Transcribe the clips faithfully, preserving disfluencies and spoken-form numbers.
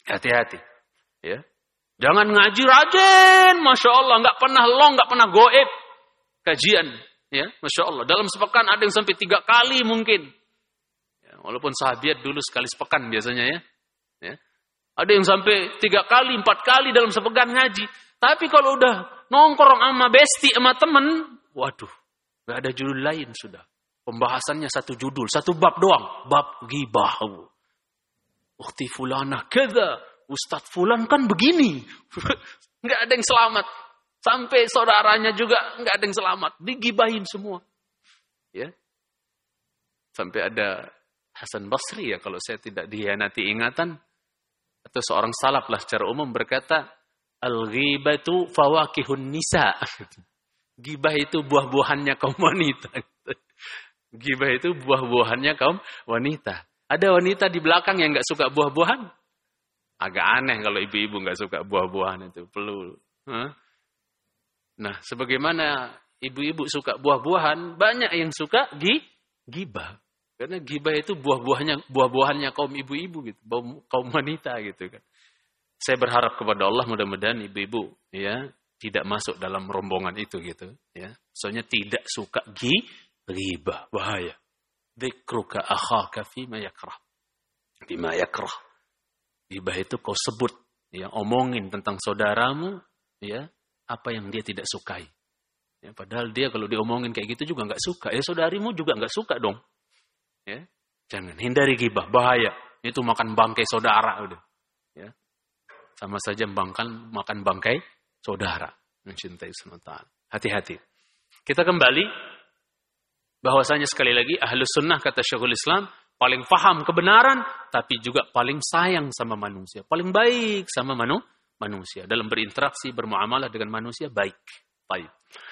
Hati-hati. Ya. Jangan ngaji rajin, Masya Allah. Nggak pernah long, nggak pernah goib. Kajian. Ya, Masya Allah. Dalam sepekan ada yang sampai tiga kali mungkin. Ya, walaupun sahabiat dulu sekali sepekan biasanya ya. Ya. Ada yang sampai tiga kali, empat kali dalam sepekan ngaji. Tapi kalau udah nongkrong sama besti, sama temen, waduh, nggak ada judul lain sudah. Pembahasannya satu judul, satu bab doang. Bab ghibah. Ukhti fulanah keda. Ustadz fulan kan begini. Nggak ada yang selamat. Sampai saudaranya juga nggak ada yang selamat. Digibahin semua. Ya. Sampai ada Hasan Basri ya, kalau saya tidak dihianati ingatan. Atau seorang salaf lah secara umum berkata, al-ghibatu fawakihun nisa. Gibah itu buah-buahannya kaum wanita. Gibah itu buah-buahannya kaum wanita. Ada wanita di belakang yang nggak suka buah-buahan? Agak aneh kalau ibu-ibu nggak suka buah-buahan itu. Perlu. Huh? Nah, sebagaimana ibu-ibu suka buah-buahan, banyak yang suka gibah. Karena gibah itu buah-buahnya buah-buahannya kaum ibu-ibu gitu, kaum wanita gitu kan. Saya berharap kepada Allah mudah-mudahan ibu-ibu ya tidak masuk dalam rombongan itu gitu ya. Soalnya tidak suka ghibah, bahaya. Dzikruka akhaka fima yakrah. Bima yakrah. Ghibah itu kau sebut ya, omongin tentang saudaramu ya, apa yang dia tidak sukai. Ya, padahal dia kalau diomongin kayak gitu juga nggak suka. Ya saudarimu juga nggak suka dong. Ya, jangan hindari ghibah, bahaya. Itu makan bangkai saudara udah. Ya. Sama saja makan makan bangkai saudara. Mencintai sementara. Hati-hati. Kita kembali bahwasanya sekali lagi ahlus sunnah kata Syekhul Islam paling paham kebenaran, tapi juga paling sayang sama manusia, paling baik sama manu, manusia dalam berinteraksi bermuamalah dengan manusia baik. Baik.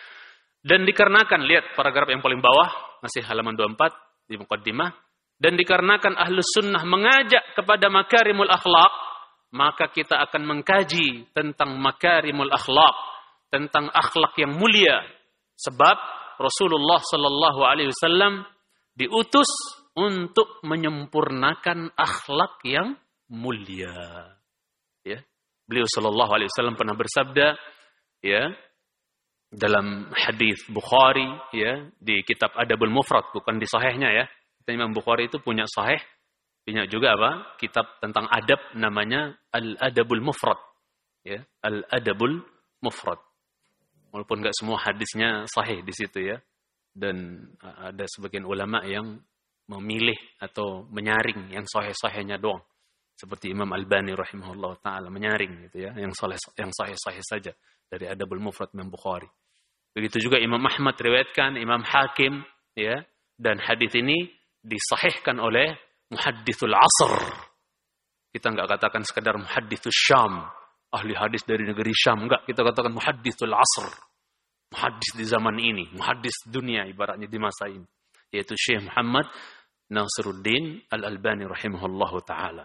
Dan dikarenakan lihat paragraf yang paling bawah masih halaman dua puluh empat di muqaddimah, dan dikarenakan ahlus sunnah mengajak kepada makarimul akhlak, maka kita akan mengkaji tentang makarimul akhlak, tentang akhlak yang mulia. Sebab Rasulullah sallallahu alaihi wasallam diutus untuk menyempurnakan akhlak yang mulia. Ya. Beliau sallallahu alaihi wasallam pernah bersabda ya dalam hadis Bukhari ya di kitab Adabul Mufrad, bukan di sahihnya ya. Imam Bukhari itu punya sahih, punya juga apa? Kitab tentang adab namanya Al-Adabul Mufrad. Ya, Al-Adabul Mufrad. Walaupun enggak semua hadisnya sahih di situ ya. Dan ada sebagian ulama yang memilih atau menyaring yang sahih-sahihnya doang. Seperti Imam Albani rahimahullah taala menyaring gitu ya, yang sahih yang sahih-sahih saja dari Adabul Mufrad Imam Bukhari. Begitu juga Imam Ahmad riwayatkan, Imam Hakim ya, dan hadis ini disahihkan oleh muhadditsul asr. Kita enggak katakan sekedar muhadditsus Syam, ahli hadis dari negeri Syam, enggak, kita katakan muhadditsul asr. Muhaddis di zaman ini, muhaddis dunia ibaratnya di masa ini, yaitu Syekh Muhammad Nasiruddin Al-Albani rahimahullahu taala.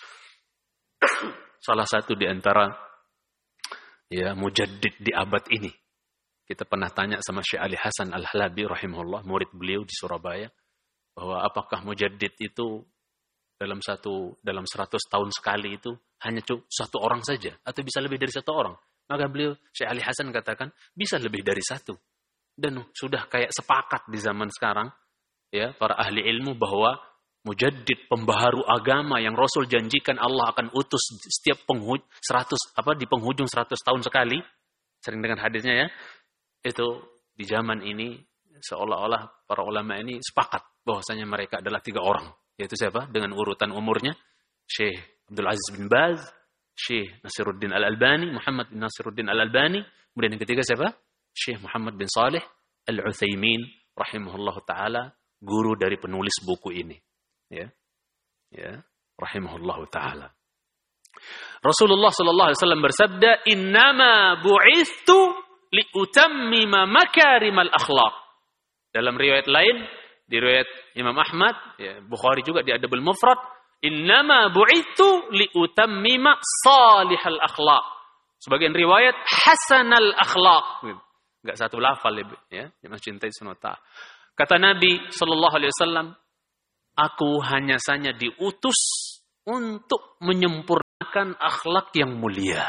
Salah satu di antara ya mujaddid di abad ini. Kita pernah tanya sama Syekh Ali Hasan Al-Halabi rahimahullah, murid beliau di Surabaya, bahwa apakah mujaddid itu dalam satu dalam seratus tahun sekali itu hanya satu orang saja atau bisa lebih dari satu orang? Maka beliau Syekh Ali Hasan katakan bisa lebih dari satu. Dan sudah kayak sepakat di zaman sekarang ya para ahli ilmu bahwa mujaddid pembaharu agama yang Rasul janjikan Allah akan utus setiap penghujung seratus apa di penghujung seratus tahun sekali, sering dengan hadisnya ya. Itu di zaman ini seolah-olah para ulama ini sepakat bahwasanya mereka adalah tiga orang. Yaitu siapa? Dengan urutan umurnya. Syekh Abdul Aziz bin Baz, Syekh Nasiruddin Al-Albani, Muhammad bin Nasiruddin Al-Albani. Kemudian yang ketiga siapa? Syekh Muhammad bin Saleh Al-Utsaimin rahimahullah ta'ala, guru dari penulis buku ini. Ya. Ya, rahimahullah ta'ala. Rasulullah sallallahu alaihi wasallam bersabda, "Innama bu'ithu liutammima makarimal akhlaq." Dalam riwayat lain, di riwayat Imam Ahmad, ya, Bukhari juga di Adabul Mufrad, "Innama bu'ithu liutammima salihal akhlaq." Sebagian riwayat hasanal akhlaq. Enggak satu lafal ya, yang mencintai sunata. Kata Nabi sallallahu alaihi wasallam, "Aku hanya saja diutus untuk menyempurnakan menyempurnakan akhlak yang mulia.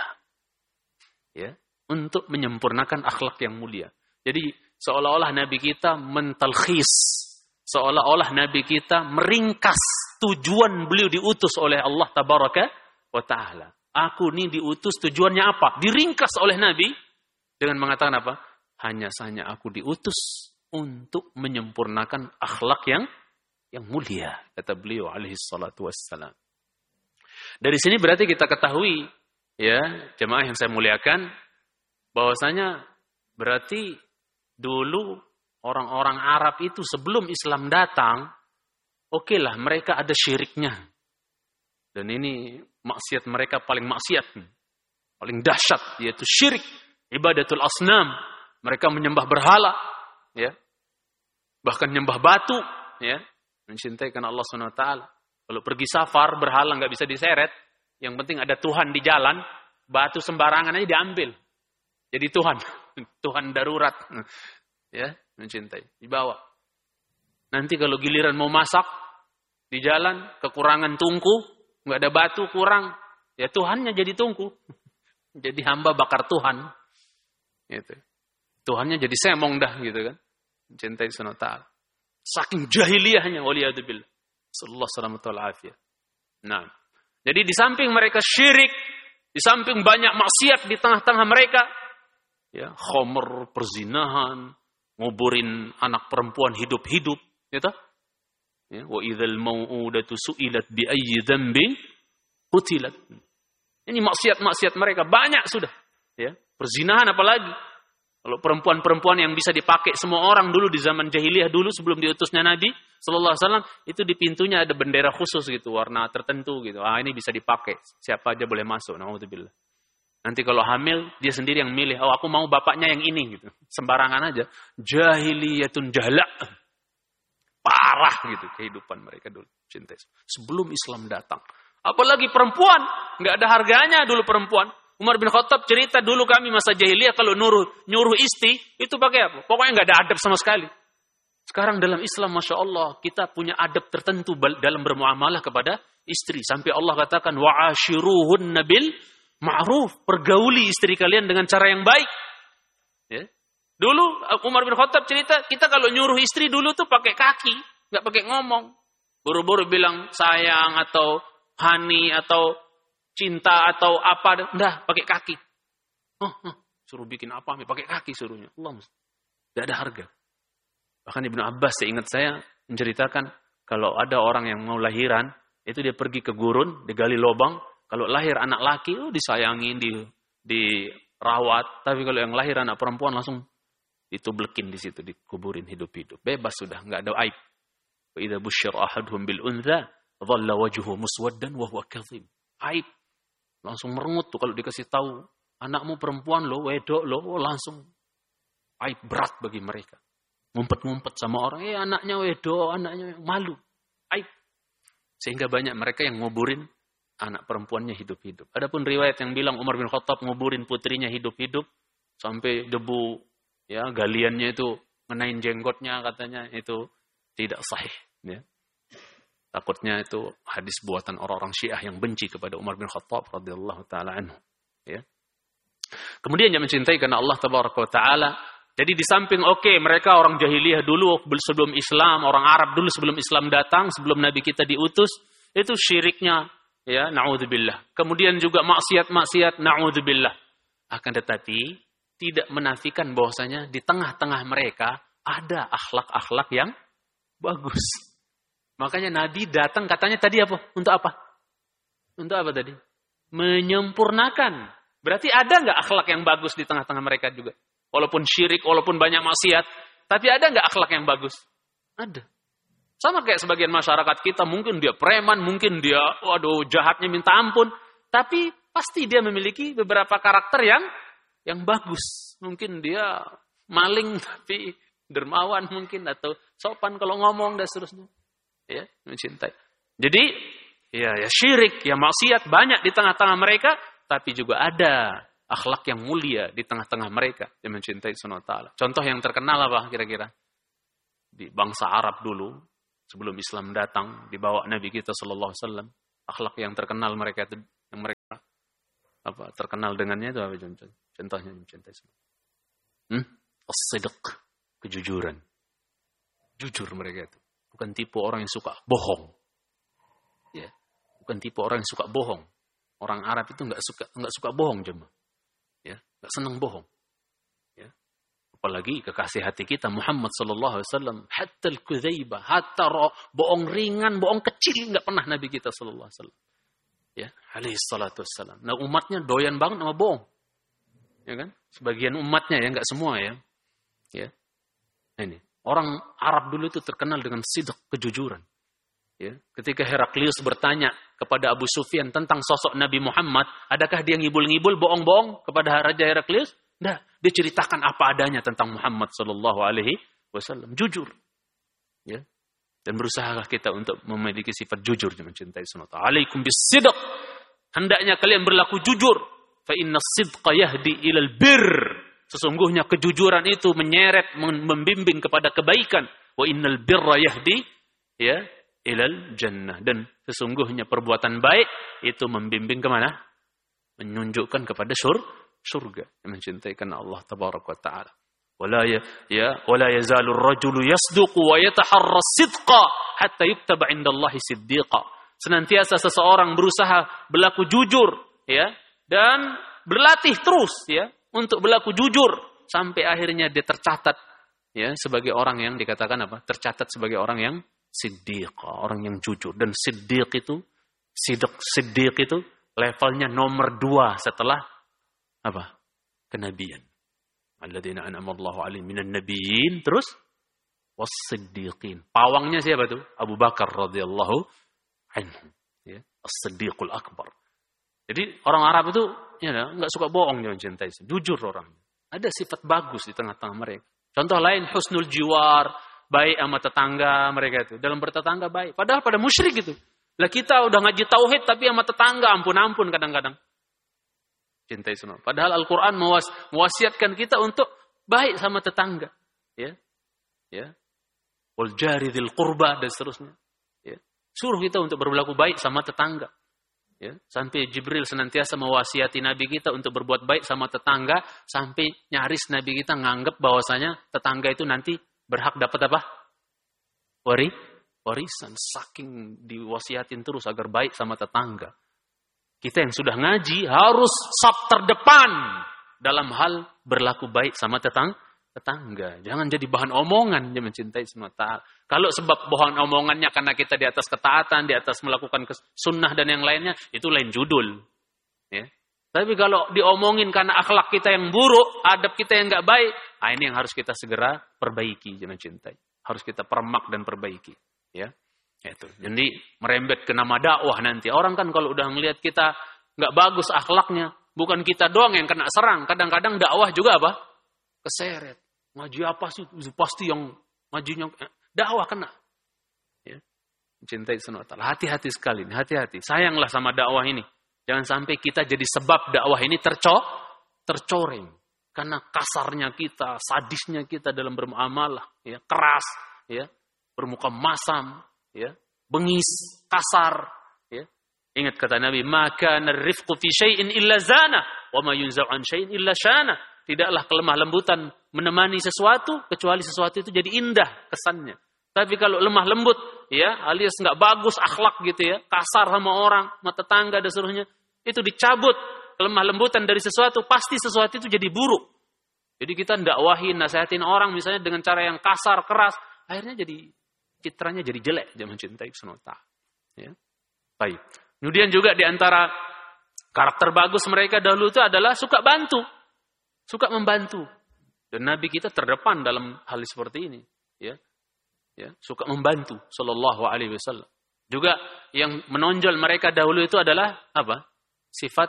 Ya, untuk menyempurnakan akhlak yang mulia. Jadi seolah-olah Nabi kita mentalkhis, seolah-olah Nabi kita meringkas tujuan beliau diutus oleh Allah Tabaraka wa Ta'ala. Aku ini diutus tujuannya apa? Diringkas oleh Nabi dengan mengatakan apa? Hanya saja aku diutus untuk menyempurnakan akhlak yang yang mulia, kata beliau alaihi salatu wassalam. Dari sini berarti kita ketahui, ya, jemaah yang saya muliakan, bahwasanya berarti dulu orang-orang Arab itu sebelum Islam datang, oke lah mereka ada syiriknya. Dan ini maksiat mereka paling maksiat, paling dahsyat, yaitu syirik, ibadatul asnam. Mereka menyembah berhala, ya, bahkan menyembah batu, ya, mencintai karena Allah subhanahu wa taala. Kalau pergi safar berhala nggak bisa diseret, yang penting ada Tuhan di jalan, batu sembarangan aja diambil, jadi Tuhan, Tuhan darurat, ya, mencintai, dibawa. Nanti kalau giliran mau masak di jalan kekurangan tungku, nggak ada batu kurang, ya Tuhannya jadi tungku, jadi hamba bakar Tuhan, gitu. Tuhannya jadi semong dah, gitu kan, mencintai subhanahu wa taala. Saking jahiliyahnya, waliyadzubillah. Sallallahu alaihi wasallam. Nah, jadi di samping mereka syirik, di samping banyak maksiat di tengah-tengah mereka, ya, khamr, perzinahan, nguburin anak perempuan hidup-hidup, gitu. Ya, wa idzal mau'udatu su'ilat bi ayyi dzambin qutilat. Ini maksiat-maksiat mereka banyak sudah, ya. Perzinahan apalagi. Kalau perempuan-perempuan yang bisa dipakai semua orang dulu di zaman jahiliyah dulu sebelum diutusnya Nabi sallallahu alaihi wasallam, itu di pintunya ada bendera khusus gitu, warna tertentu gitu. Ah, ini bisa dipakai, siapa aja boleh masuk. Nauzubillah. Nanti kalau hamil dia sendiri yang milih, oh aku mau bapaknya yang ini gitu. Sembarangan aja. Jahiliyatun jahla. Parah gitu kehidupan mereka dulu. Cintai. Sebelum Islam datang. Apalagi perempuan, nggak ada harganya dulu perempuan. Umar bin Khattab cerita dulu kami masa jahiliyah kalau nyuruh, nyuruh istri, itu pakai apa? Pokoknya nggak ada adab sama sekali. Sekarang dalam Islam, Masya Allah, kita punya adab tertentu dalam bermuamalah kepada istri. Sampai Allah katakan, wa'ashiruhunna bil ma'ruf. Pergauli istri kalian dengan cara yang baik. Ya. Dulu Umar bin Khattab cerita, kita kalau nyuruh istri dulu tuh pakai kaki, nggak pakai ngomong. Buru-buru bilang sayang atau hani atau cinta atau apa, dah pakai kaki. Oh, oh, suruh bikin apa, pakai kaki suruhnya. Allah, tidak ada harga. Bahkan Ibnu Abbas, seingat saya, menceritakan kalau ada orang yang mau lahiran, itu dia pergi ke gurun, digali lubang. Kalau lahir anak laki, oh, disayangin, di, dirawat. Tapi kalau yang lahir anak perempuan langsung ditublekin di situ, dikuburin hidup-hidup. Bebas sudah, nggak ada aib. Wa idza busyira ahaduhum bil untha, dhalla wajhuhu muswaddan wa huwa kadhib. Aib. Langsung merengut tuh kalau dikasih tahu anakmu perempuan loh, wedok loh, oh, langsung aib berat bagi mereka. Ngumpet-ngumpet sama orang, eh anaknya wedok, anaknya malu, aib. Sehingga banyak mereka yang nguburin anak perempuannya hidup-hidup. Adapun riwayat yang bilang Umar bin Khattab nguburin putrinya hidup-hidup sampai debu, ya, galiannya itu ngenain jenggotnya, katanya itu tidak sahih, ya. Takutnya itu hadis buatan orang-orang Syiah yang benci kepada Umar bin Khattab radhiyallahu taala anhu, ya. Kemudian yang mencintai karena Allah tabaraka wa taala. Jadi di samping oke, okay, mereka orang jahiliyah dulu sebelum Islam, orang Arab dulu sebelum Islam datang, sebelum Nabi kita diutus, itu syiriknya, ya, naudzubillah. Kemudian juga maksiat-maksiat, naudzubillah. Akan tetapi tidak menafikan bahwasanya di tengah-tengah mereka ada akhlak-akhlak yang bagus. Makanya Nabi datang katanya tadi apa? Untuk apa? Untuk apa tadi? Menyempurnakan. Berarti ada nggak akhlak yang bagus di tengah-tengah mereka juga? Walaupun syirik, walaupun banyak maksiat. Tapi ada nggak akhlak yang bagus? Ada. Sama kayak sebagian masyarakat kita. Mungkin dia preman, mungkin dia waduh jahatnya minta ampun. Tapi pasti dia memiliki beberapa karakter yang yang bagus. Mungkin dia maling tapi dermawan mungkin. Atau sopan kalau ngomong dan seterusnya. Ya, mencintai. Jadi, ya, ya syirik, ya maksiat banyak di tengah-tengah mereka, tapi juga ada akhlak yang mulia di tengah-tengah mereka yang mencintai subhanahu wa taala. Contoh yang terkenal apa kira-kira? Di bangsa Arab dulu, sebelum Islam datang, dibawa Nabi kita sallallahu alaihi wasallam, akhlak yang terkenal mereka itu yang mereka apa terkenal dengannya itu apa contohnya mencintai semua? Hmm? As-sidq, kejujuran. Jujur mereka itu. Bukan tipe orang yang suka bohong. Ya. Bukan tipe orang yang suka bohong. Orang Arab itu enggak suka enggak suka bohong jemaah. Ya, enggak senang bohong. Ya. Apalagi kekasih hati kita Muhammad sallallahu alaihi wasallam, hatta al-kudzaibah, hatta bohong ringan, bohong kecil enggak pernah Nabi kita sallallahu alaihi wasallam. Ya, alaihi salatu wassalam. Nah, umatnya doyan banget sama bohong. Ya kan? Sebagian umatnya ya, enggak semua ya. Ya. Nah, ini, orang Arab dulu itu terkenal dengan sidq, kejujuran. Ya, ketika Heraklius bertanya kepada Abu Sufyan tentang sosok Nabi Muhammad, adakah dia ngibul-ngibul, bohong-bohong kepada Raja Heraklius? Tidak, dia ceritakan apa adanya tentang Muhammad sallallahu alaihi wasallam, jujur. Ya. Dan berusahalah kita untuk memiliki sifat jujur dan mencintai sunnah. Alaikum bis-sidq. Hendaknya kalian berlaku jujur. Fa inna sidqa yahdi ilal birr. Sesungguhnya kejujuran itu menyeret, membimbing kepada kebaikan. Wa innal birra yahdi ya ilal jannah. Dan sesungguhnya perbuatan baik itu membimbing kemana? Menunjukkan kepada sur, surga. Mencintai karena Allah tabaraka wa ta'ala. Wala ya, ya wala yazalu ar-rajulu yasduqu wa yataharra sidqa hatta yuktaba 'inda Allahi siddiqa. Senantiasa seseorang berusaha berlaku jujur ya dan berlatih terus ya untuk berlaku jujur sampai akhirnya dia tercatat ya sebagai orang yang dikatakan apa? Tercatat sebagai orang yang siddiq, orang yang jujur. Dan siddiq itu, siddiq, siddiq itu levelnya nomor dua setelah apa? Kenabian. Alladzina an'ama Allahu 'alaihim minan nabiyyin, terus was-siddiqin. Pawangnya siapa tuh? Abu Bakar radhiyallahu anhu, ya, as-siddiqul akbar. Jadi orang Arab itu ya enggak suka bohong, dia mencintai, jujur orang. Ada sifat bagus di tengah-tengah mereka. Contoh lain husnul jiwar, baik sama tetangga mereka itu. Dalam bertetangga baik. Padahal pada musyrik itu. Lah kita udah ngaji tauhid tapi sama tetangga ampun-ampun kadang-kadang. Cintai sunnah. Padahal Al-Quran mewas, mewasiatkan kita untuk baik sama tetangga. Ya. Ya. Wal jari dzil qurba dan seterusnya. Ya. Suruh kita untuk berlaku baik sama tetangga. Ya. Sampai Jibril senantiasa mewasiati Nabi kita untuk berbuat baik sama tetangga. Sampai nyaris Nabi kita nganggap bahwasanya tetangga itu nanti berhak dapat apa? Wari, warisan. Saking diwasiatin terus agar baik sama tetangga. Kita yang sudah ngaji harus saf terdepan dalam hal berlaku baik sama tetang, tetangga. Jangan jadi bahan omongan, dia mencintai semata. Kalau sebab bahan omongannya karena kita di atas ketaatan, di atas melakukan sunnah dan yang lainnya, itu lain judul. Ya. Tapi kalau diomongin karena akhlak kita yang buruk, adab kita yang nggak baik, nah ini yang harus kita segera perbaiki, dia mencintai. Harus kita permak dan perbaiki. Ya. Itu. Jadi merembet ke nama dakwah nanti. Orang kan kalau udah melihat kita nggak bagus akhlaknya, bukan kita doang yang kena serang. Kadang-kadang dakwah juga apa? Keseret. Ngaji apa sih? Pasti yang ngajinya dakwah kena. Ya. Mencintai sunnah. Hati-hati sekali. Hati-hati. Sayanglah sama dakwah ini. Jangan sampai kita jadi sebab dakwah ini terco, tercoreng. Karena kasarnya kita, sadisnya kita dalam bermuamalah, ya, keras, ya, bermuka masam. Ya, bengis, kasar, ya. Ingat kata Nabi, "Maka narifqu fi syai'in illa zana, wa ma yunza'u an syai'in illa syana." Tidaklah kelemah lembutan menemani sesuatu kecuali sesuatu itu jadi indah kesannya. Tapi kalau lemah lembut, ya, alias enggak bagus akhlak gitu ya, kasar sama orang, sama tetangga dan seterusnya, itu dicabut kelemah lembutan dari sesuatu, pasti sesuatu itu jadi buruk. Jadi kita ndakwahin, nasihatin orang misalnya dengan cara yang kasar, keras, akhirnya jadi citranya jadi jelek, dia mencintai sunnah. Ya. Baik. Kemudian juga di antara karakter bagus mereka dahulu itu adalah suka bantu. Suka membantu. Dan Nabi kita terdepan dalam hal seperti ini. Ya. Ya. Suka membantu. Sallallahu alaihi wasallam. Juga yang menonjol mereka dahulu itu adalah apa? Sifat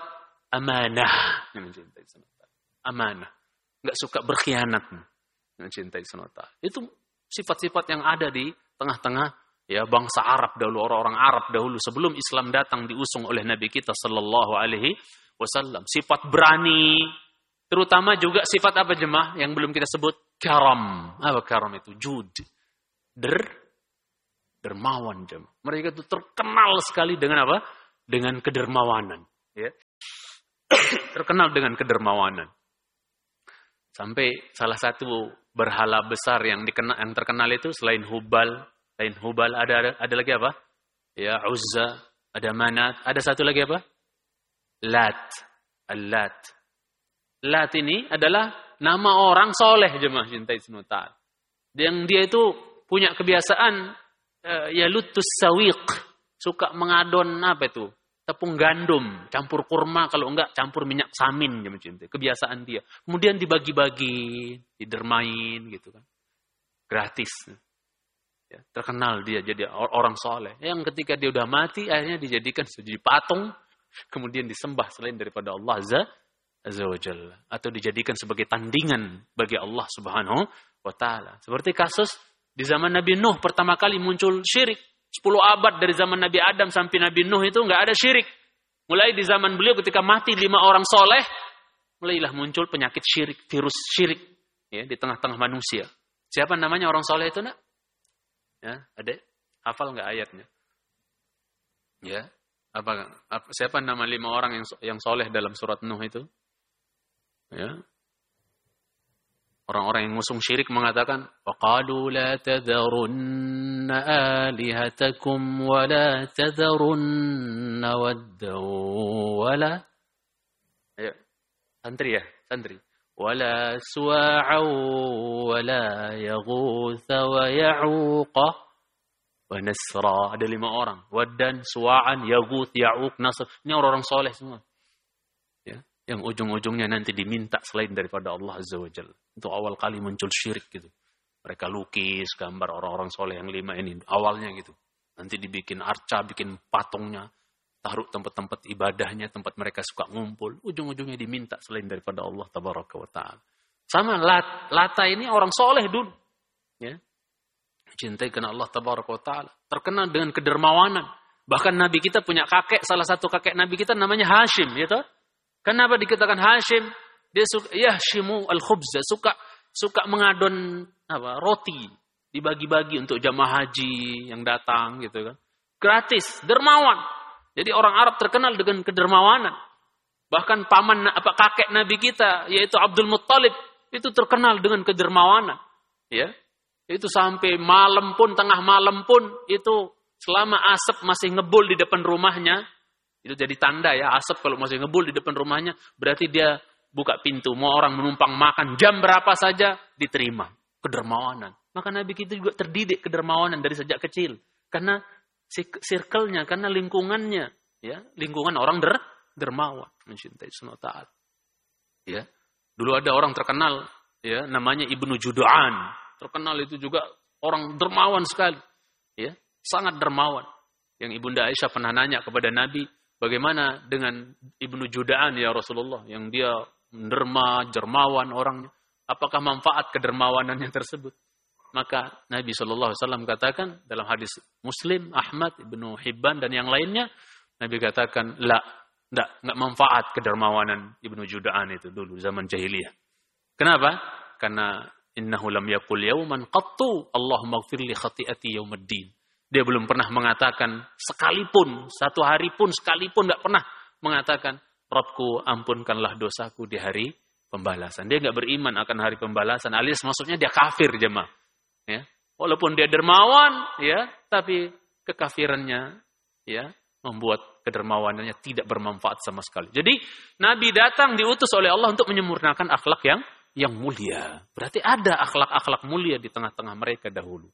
amanah. Dia mencintai sunnah. Amanah. Enggak suka berkhianat. Mencintai sunnah. Itu sifat-sifat yang ada di tengah-tengah ya bangsa Arab dahulu, orang-orang Arab dahulu sebelum Islam datang diusung oleh Nabi kita sallallahu alaihi wasallam. Sifat berani, terutama juga sifat apa jemaah yang belum kita sebut? Karam. Apa karam itu? Jud. Der dermawan jemaah. Mereka itu terkenal sekali dengan apa? Dengan kedermawanan, ya. terkenal dengan kedermawanan. Sampai salah satu berhala besar yang dikenal, yang terkenal itu selain Hubal, selain Hubal ada ada, ada lagi apa? Ya, Uzza, ada Manat, ada satu lagi apa? Lat. Al-Lat. Lat ini adalah nama orang soleh, jemaah cintai senutan. Yang dia itu punya kebiasaan uh, ya lutus sawiq, suka mengadon apa itu? Tepung gandum, campur kurma, kalau enggak campur minyak samin, jemaah cintai. Kebiasaan dia. Kemudian dibagi-bagi, didermain gitu kan. Gratis. Ya, terkenal dia jadi orang soleh. Yang ketika dia udah mati, akhirnya dijadikan jadi patung, kemudian disembah selain daripada Allah Azza, Azza wa Jalla. Atau dijadikan sebagai tandingan bagi Allah Subhanahu wa Ta'ala. Seperti kasus di zaman Nabi Nuh pertama kali muncul syirik. Sepuluh abad dari zaman Nabi Adam sampai Nabi Nuh itu nggak ada syirik. Mulai di zaman beliau ketika mati lima orang soleh, mulailah muncul penyakit syirik, virus syirik ya, di tengah-tengah manusia. Siapa namanya orang soleh itu nak? Ya, adek, hafal nggak ayatnya? Ya, apa, apa? Siapa nama lima orang yang yang soleh dalam surat Nuh itu? Ya, orang-orang yang ngusung syirik mengatakan, وَقَالُوا لَا تَذَرُنَّ آلِهَتَكُمْ وَلَا تَذَرُنَّ وَدًّا وَلَا Ayo, santri ya, santri. وَلَا سُوَاعًا وَلَا يَغُوثَ وَيَعُوقَ وَنَسْرًا. Ada lima orang. Waddan, Suwa'an, Yaguth, Ya'uq, Nasr. Ini orang-orang soleh semua. Ya, yang ujung-ujungnya nanti diminta selain daripada Allah Azza wa Jalla. Itu awal kali muncul syirik gitu. Mereka lukis gambar orang-orang soleh yang lima ini. Awalnya gitu. Nanti dibikin arca, bikin patungnya. Taruh tempat-tempat ibadahnya, tempat mereka suka ngumpul. Ujung-ujungnya diminta selain daripada Allah Tabaraka wa Ta'ala. Sama Lat, Lata ini orang soleh dulu. Ya. Cintai karena Allah Tabaraka wa Ta'ala. Terkenal dengan kedermawanan. Bahkan Nabi kita punya kakek, salah satu kakek Nabi kita namanya Hashim. Gitu. Kenapa dikatakan Hashim? Dia suka yahshimu al-khubza, suka suka mengadon apa roti, dibagi-bagi untuk jamaah haji yang datang gitu kan. Gratis, dermawan. Jadi orang Arab terkenal dengan kedermawanan. Bahkan paman apa kakek Nabi kita yaitu Abdul Muttalib itu terkenal dengan kedermawanan. Ya. Itu sampai malam pun, tengah malam pun itu selama asap masih ngebul di depan rumahnya, itu jadi tanda ya, asap kalau masih ngebul di depan rumahnya berarti dia buka pintu, mau orang menumpang makan jam berapa saja diterima. Kedermawanan. Maka Nabi kita juga terdidik kedermawanan dari sejak kecil. Karena circle-nya, karena lingkungannya, ya, lingkungan orang der, dermawan, mencintai Subhanahu wa Ta'ala. Ya. Dulu ada orang terkenal, ya, namanya Ibnu Jud'an. Terkenal itu juga orang dermawan sekali, ya, sangat dermawan. Yang Ibunda Aisyah pernah nanya kepada Nabi, bagaimana dengan Ibnu Jud'an ya Rasulullah, yang dia derma, dermawan orangnya. Apakah manfaat kedermawanannya tersebut? Maka Nabi shallallahu alaihi wasallam katakan dalam hadis Muslim, Ahmad, Ibnu Hibban dan yang lainnya, Nabi katakan, la, enggak, enggak manfaat kedermawanan Ibnu Jud'an itu dulu zaman jahiliyah. Kenapa? Karena innahu lam yaqul yawman qattu Allahumma ighfir li khati'ati yaumiddin. Dia belum pernah mengatakan sekalipun, satu hari pun sekalipun enggak pernah mengatakan, Rabbku ampunkanlah dosaku di hari pembalasan. Dia enggak beriman akan hari pembalasan, alias maksudnya dia kafir jemaah. Ya, walaupun dia dermawan, ya, tapi kekafirannya, ya, membuat kedermawanannya tidak bermanfaat sama sekali. Jadi Nabi datang diutus oleh Allah untuk menyempurnakan akhlak yang yang mulia. Berarti ada akhlak-akhlak mulia di tengah-tengah mereka dahulu.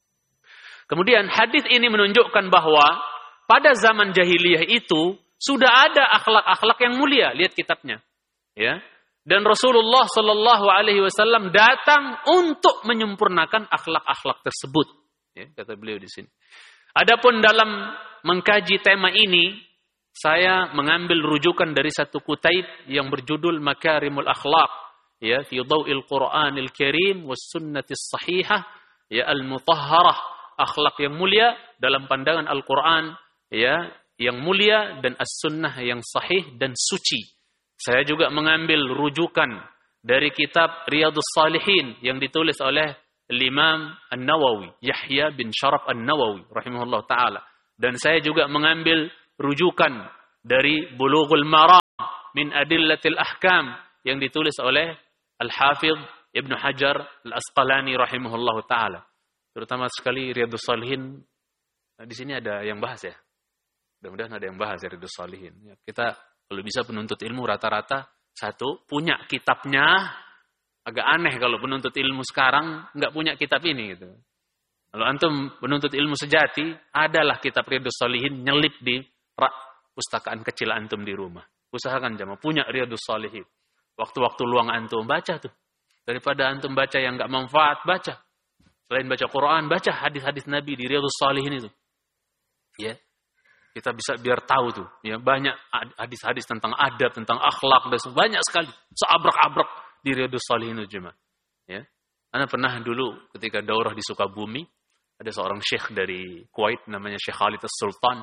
Kemudian hadis ini menunjukkan bahwa pada zaman jahiliyah itu sudah ada akhlak-akhlak yang mulia. Lihat kitabnya, ya. Dan Rasulullah Shallallahu Alaihi Wasallam datang untuk menyempurnakan akhlak-akhlak tersebut. Ya, kata beliau di sini. Adapun dalam mengkaji tema ini, saya mengambil rujukan dari satu kutaib yang berjudul Makarimul Akhlaq, ya, fi Dhaw'il Qur'anil Karim was Sunnatis Sahihah, ya, al-mutahharah, akhlak yang mulia dalam pandangan Al-Qur'an, ya, yang mulia dan as-sunnah yang sahih dan suci. Saya juga mengambil rujukan dari kitab Riyadhus Shalihin yang ditulis oleh Imam An-Nawawi, Yahya bin Sharaf An-Nawawi rahimahullah taala. Dan saya juga mengambil rujukan dari Bulughul Maram min Adillatil Ahkam yang ditulis oleh Al-Hafidh Ibnu Hajar Al-Asqalani rahimahullahu taala. Terutama sekali Riyadhus Shalihin. Nah, di sini ada yang bahas ya. Mudah-mudahan ada yang bahas ya Riyadhus Shalihin. Ya, kita kalau bisa penuntut ilmu rata-rata satu punya kitabnya. Agak aneh kalau penuntut ilmu sekarang nggak punya kitab ini gitu. Kalau antum penuntut ilmu sejati, adalah kitab Riyadhus Shalihin nyelip di rak pustakaan kecil antum di rumah. Usahakan jamaah punya Riyadhus Shalihin. Waktu-waktu luang antum baca tuh. Daripada antum baca yang nggak manfaat, baca. Selain baca Quran, baca hadis-hadis Nabi di Riyadhus Shalihin itu. Ya. Kita bisa biar tahu tuh, ya, banyak hadis-hadis tentang adab, tentang akhlak dan banyak sekali. Seabrek-abrek di Riyadhus Shalihin itu jemaah. Ya. Ana pernah dulu ketika daurah di Sukabumi, ada seorang syekh dari Kuwait namanya Syekh Khalid As-Sultan.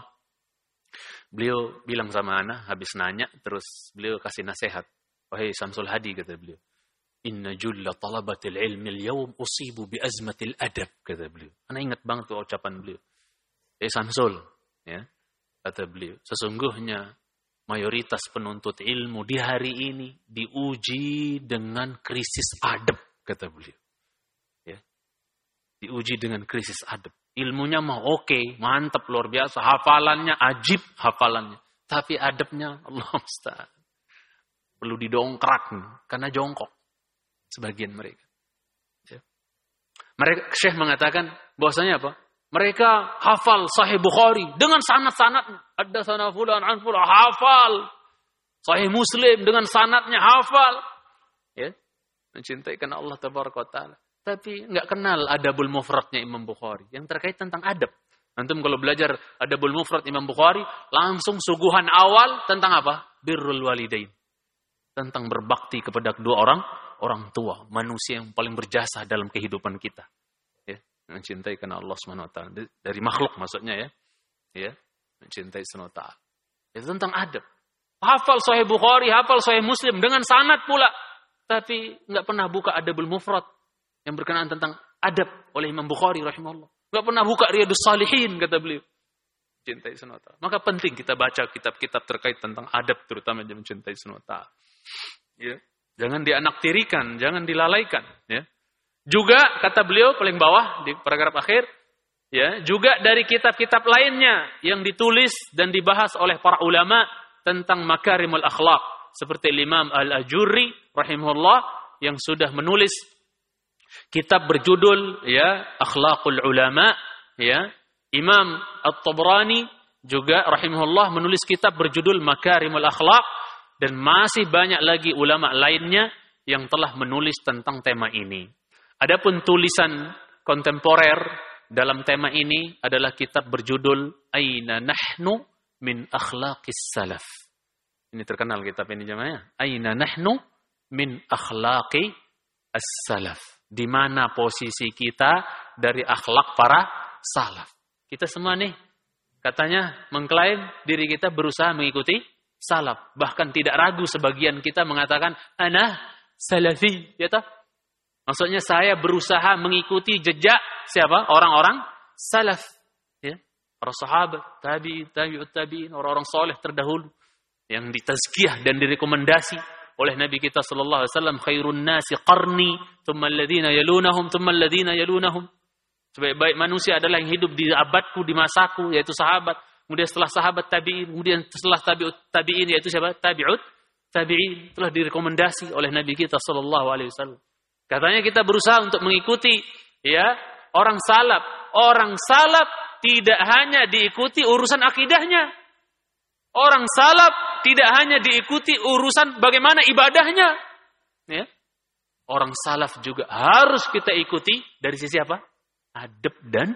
Beliau bilang sama ana habis nanya, terus beliau kasih nasihat. Wahai Samsul Hadi, kata beliau. Inna julla talabatil ilmi al-yawm usibu bi azmatil adab, kata beliau. Ana ingat banget tuh ucapan beliau. Eh Samsul, ya. Kata beliau, sesungguhnya mayoritas penuntut ilmu di hari ini diuji dengan krisis adab, kata beliau. Ya. Diuji dengan krisis adab. Ilmunya mah oke, okay, mantap, luar biasa. Hafalannya ajib, hafalannya. Tapi adabnya, Allah musta'an. Perlu didongkrak, karena jongkok. Sebagian mereka. Ya. Mereka Syekh mengatakan, bahwasanya apa? Mereka hafal Sahih Bukhari dengan sanad-sanadnya. Ada sanad fulan an fulan, hafal. Sahih Muslim dengan sanadnya hafal. Ya. Mencintai karena Allah tabaraka wa taala. Tapi enggak kenal Adabul Mufradnya Imam Bukhari yang terkait tentang adab. Antum kalau belajar Adabul Mufrad Imam Bukhari, langsung suguhan awal tentang apa? Birrul walidain. Tentang berbakti kepada kedua orang orang tua, manusia yang paling berjasa dalam kehidupan kita. Ya, mencintai karena Allah Subhanahu wa taala. Dari makhluk maksudnya ya. Ya, mencintai Subhanahu wa taala. Itu tentang adab. Hafal Sahih Bukhari, hafal Sahih Muslim dengan sanad pula. Tapi enggak pernah buka Adabul Mufrad yang berkenaan tentang adab oleh Imam Bukhari rahimahullah. Enggak pernah buka Riyadhus Shalihin, kata beliau. Mencintai Subhanahu wa taala. Maka penting kita baca kitab-kitab terkait tentang adab, terutama mencintai Subhanahu wa taala. Ya. Jangan dianaktirikan, jangan dilalaikan. Ya. Juga kata beliau paling bawah di paragraf akhir, ya, juga dari kitab-kitab lainnya yang ditulis dan dibahas oleh para ulama tentang makarimul akhlak, seperti Imam Al-Ajurri rahimahullah yang sudah menulis kitab berjudul ya Akhlaqul Ulama, ya. Imam At-Tabrani juga rahimahullah menulis kitab berjudul Makarimul Akhlak. Dan masih banyak lagi ulama lainnya yang telah menulis tentang tema ini. Adapun tulisan kontemporer dalam tema ini adalah kitab berjudul Aina Nahnu min Akhlaqis Salaf. Ini terkenal kitab ini jemaah. Aina Nahnu min Akhlaqi As-Salaf. Di mana posisi kita dari akhlak para salaf. Kita semua nih katanya mengklaim diri kita berusaha mengikuti salaf. Bahkan tidak ragu sebagian kita mengatakan, ana salafi. Ya toh? Maksudnya saya berusaha mengikuti jejak siapa? Orang-orang salaf. Ya? Para sahabat, tabi'in, tabi'ut tabi'in, orang-orang soleh terdahulu. Yang ditazkiyah dan direkomendasi oleh Nabi kita sallallahu alaihi wasallam. Khairun nasi qarni, thumma alladhina yalunahum, thumma alladhina yalunahum. Sebaik-baik manusia adalah yang hidup di abadku, di masaku, yaitu sahabat. Kemudian setelah sahabat tabi'in, kemudian setelah tabi'ut tabi'in, yaitu siapa? Tabi'ut tabi'in. Telah direkomendasi oleh Nabi kita sallallahu alaihi wasallam. Katanya kita berusaha untuk mengikuti ya orang salaf. Orang salaf tidak hanya diikuti urusan akidahnya. Orang salaf tidak hanya diikuti urusan bagaimana ibadahnya. Ya. Orang salaf juga harus kita ikuti dari sisi apa? Adab dan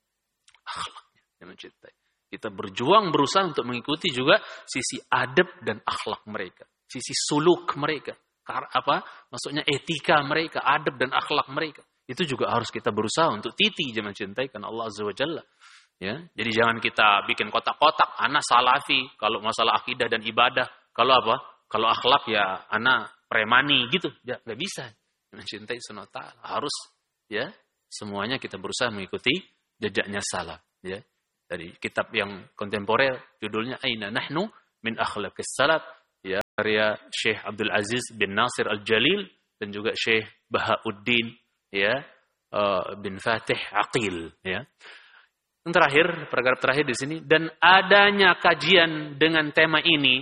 akhlaknya. Yang mencintai. Kita berjuang berusaha untuk mengikuti juga sisi adab dan akhlak mereka. Sisi suluk mereka. Apa? Maksudnya etika mereka, adab dan akhlak mereka. Itu juga harus kita berusaha untuk titi jangan cintai karena Allah Azza wa Jalla. Ya, jadi jangan kita bikin kotak-kotak. Ana salafi kalau masalah akidah dan ibadah. Kalau apa? Kalau akhlak ya ana premani gitu. Ya, nggak bisa. Mencintai Subhanahu wa taala harus ya semuanya kita berusaha mengikuti jejaknya salaf. Ya, dari kitab yang kontemporer judulnya Aina Nahnu min Akhlaqis Salaf. ya, karya Syekh Abdul Aziz bin Nasir Al-Jalil dan juga Syekh Bahauddin ya uh, bin Fatih Aqil ya. Yang terakhir, paragraf terakhir di sini, dan adanya kajian dengan tema ini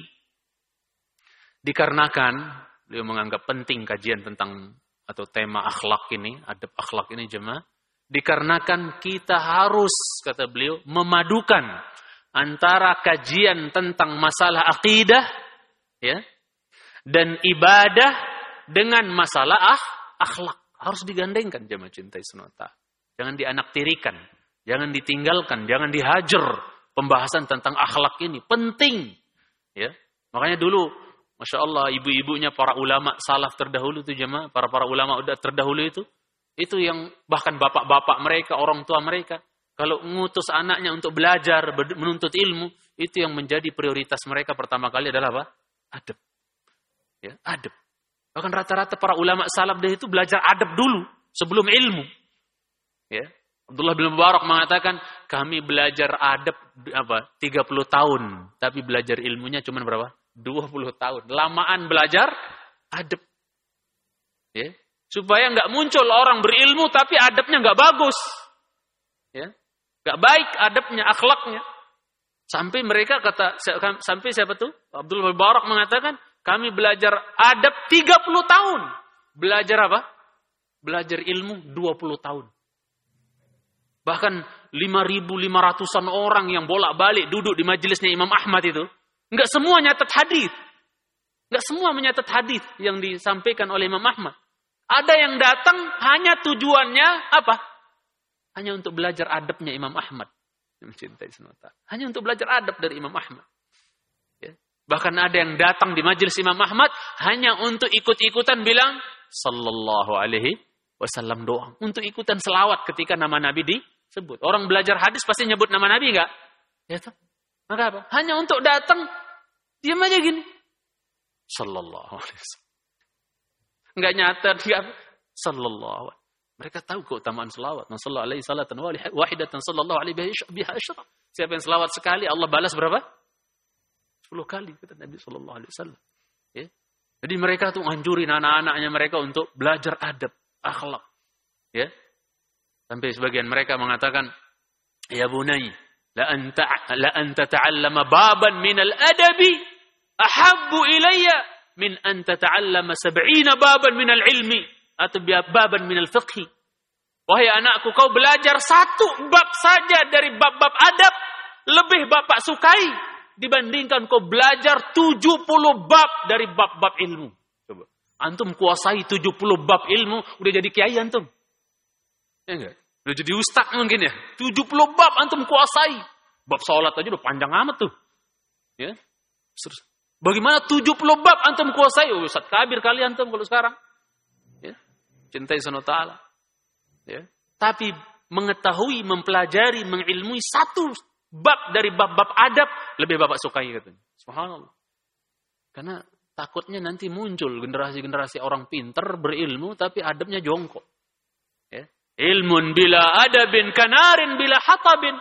dikarenakan beliau menganggap penting kajian tentang atau tema akhlak ini, adab akhlak ini jemaah, dikarenakan kita harus, kata beliau, memadukan antara kajian tentang masalah akidah ya dan ibadah dengan masalah ah, akhlak. Harus digandengkan jemaah cintai sunata. Jangan dianaktirikan, jangan ditinggalkan, jangan dihajar pembahasan tentang akhlak ini. Penting. Ya. Makanya dulu, Masya Allah, ibu-ibunya para ulama salaf terdahulu itu jemaah, para-para ulama udah terdahulu itu, itu yang bahkan bapak-bapak mereka, orang tua mereka, kalau mengutus anaknya untuk belajar, menuntut ilmu, itu yang menjadi prioritas mereka pertama kali adalah apa? Adab. Ya, adab. Bahkan rata-rata para ulama salaf dahulu itu belajar adab dulu sebelum ilmu. Ya. Abdullah bin Mubarak mengatakan, kami belajar adab apa? tiga puluh tahun, tapi belajar ilmunya cuma berapa? dua puluh tahun. Lamaan belajar adab. Ya. Supaya enggak muncul orang berilmu tapi adabnya enggak bagus. Ya. Enggak baik adabnya, akhlaknya. Sampai mereka kata sampai siapa tuh? Abdullah bin Mubarak mengatakan, kami belajar adab tiga puluh tahun. Belajar apa? Belajar ilmu dua puluh tahun. Bahkan lima ribu lima ratusan orang yang bolak-balik duduk di majelisnya Imam Ahmad itu, enggak semua nyatat hadis. Enggak semua menyatat hadis yang disampaikan oleh Imam Ahmad. Ada yang datang hanya tujuannya apa? Hanya untuk belajar adabnya Imam Ahmad. Mencintai semata. Hanya untuk belajar adab dari Imam Ahmad. Bahkan ada yang datang di majelis Imam Ahmad hanya untuk ikut-ikutan bilang sallallahu alaihi wasallam doang. Untuk ikutan selawat ketika nama Nabi disebut. Orang belajar hadis pasti nyebut nama Nabi enggak? Ya toh? Maka apa? Hanya untuk datang diam aja gini. Sallallahu alaihi wasallam. Enggak nyata dia sallallahu. Mereka tahu keutamaan selawat. Man sallallahu alaihi salatan wahidatan sallallahu alaihi biha asyra. Siapa yang selawat sekali Allah balas berapa? sepuluh kali kata Nabi sallallahu alaihi wasallam. Ya. Jadi mereka tuh nganjurin anak-anaknya mereka untuk belajar adab, akhlak. Ya. Sampai sebagian mereka mengatakan, "Ya bunai, la anta la anta ta'allama baban min al-adabi ahabbu ilayya min an tata'allama sab'ina baban min al-ilmi atau baban min al-fiqh." Wahai anakku, kau belajar satu bab saja dari bab-bab adab lebih bapak sukai dibandingkan kau belajar tujuh puluh bab dari bab-bab ilmu. Coba. Antum kuasai tujuh puluh bab ilmu, udah jadi kiai antum. Ya enggak? Udah jadi ustaz mungkin ya. tujuh puluh bab antum kuasai. Bab salat aja udah panjang amat tuh. Ya. Terus bagaimana tujuh puluh bab antum kuasai? Oh, ustaz kabir kali antum kalau sekarang. Ya. Cintai Subhanahu wa taala. Ya. Tapi mengetahui, mempelajari, mengilmui satu bab dari bab-bab adab lebih bapak sukai katanya. Subhanallah. Karena takutnya nanti muncul generasi-generasi orang pintar berilmu tapi adabnya jongkok. Ya. Ilmun bila adabin kanarin bila hatabin.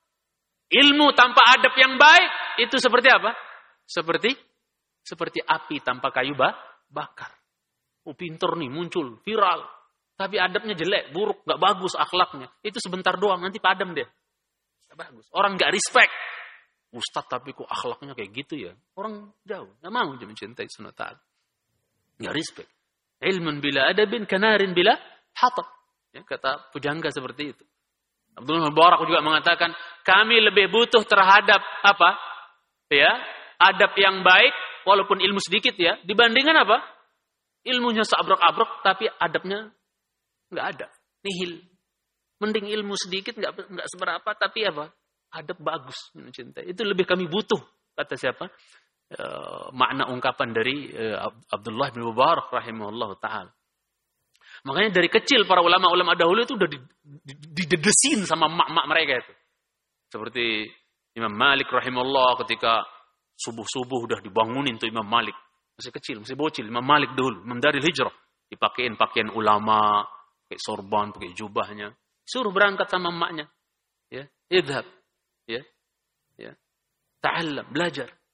Ilmu tanpa adab yang baik itu seperti apa? Seperti seperti api tanpa kayu bakar. Oh pintar nih muncul viral. Tapi adabnya jelek, buruk, gak bagus akhlaknya. Itu sebentar doang nanti padam dia. Bagus. Orang nggak respect. Ustaz tapi kok akhlaknya kayak gitu ya. Orang jauh. Nggak mau dia mencintai sunnah ta'ala. Nggak respect. Ilmun bila adabin kanarin bila hatab. Ya, kata pujangga seperti itu. Abdullah bin Mubarak juga mengatakan, kami lebih butuh terhadap apa? Ya, adab yang baik, walaupun ilmu sedikit ya, dibandingkan apa? Ilmunya seabrek-abrek, tapi adabnya nggak ada. Nihil. Mending ilmu sedikit, nggak nggak seberapa, tapi apa? Adab bagus, mencintai. Itu lebih kami butuh, kata siapa? E, makna ungkapan dari e, Abdullah bin Mubarak rahimahullah ta'ala. Makanya dari kecil para ulama-ulama dahulu itu udah didedesin sama mak-mak mereka itu. Seperti Imam Malik rahimahullah ketika subuh-subuh udah dibangunin tuh Imam Malik. Masih kecil, masih bocil. Imam Malik dahulu, Imam Daril Hijrah. Dipakein pakaian ulama, pakai sorban, pakai jubahnya. Suruh berangkat sama emaknya. Ya, idhab. Ya. Ya. Ta'allam, belajar.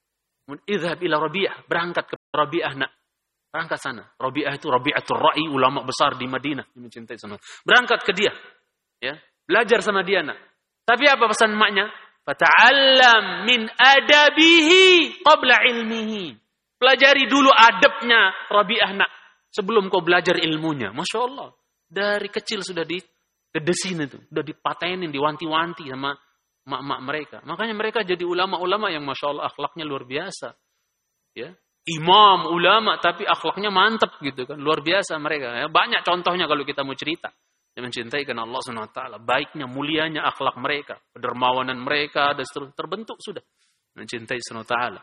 Idhab ila Rabi'ah, berangkat ke Rabi'ah nak. Berangkat sana. Rabi'ah itu Rabi'atul Ra'i, ulama besar di Madinah, mencintai sana. Berangkat ke dia. Ya, belajar sama dia nak. Tapi apa pesan maknya? Fata'allam min adabihi qabla ilmihi. Pelajari dulu adabnya Rabi'ah nak sebelum kau belajar ilmunya. Masya Allah. Dari kecil sudah digedesin itu, sudah dipatenin, diwanti-wanti sama mak-mak mereka. Makanya mereka jadi ulama-ulama yang Masya Allah akhlaknya luar biasa. Ya. Imam, ulama, tapi akhlaknya mantap gitu kan. Luar biasa mereka. Ya. Banyak contohnya kalau kita mau cerita. Yang mencintai karena Allah subhanahu wa taala. Baiknya, mulianya akhlak mereka. Kedermawanan mereka, dan seterusnya. Terbentuk sudah. Mencintai subhanahu wa taala.